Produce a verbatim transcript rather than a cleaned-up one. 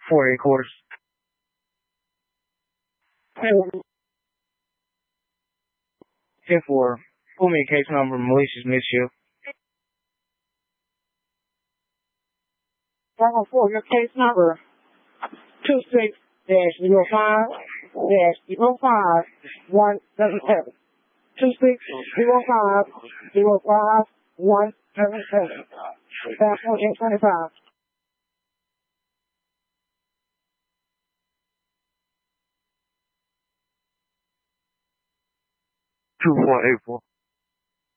four eight quarters. ten four. Pull me a case number, malicious mischief. one four, your case number two six dash zero five dash zero five one seven seven. two six zero five zero five one seven seven. Sample eight twenty-five. two one eight four.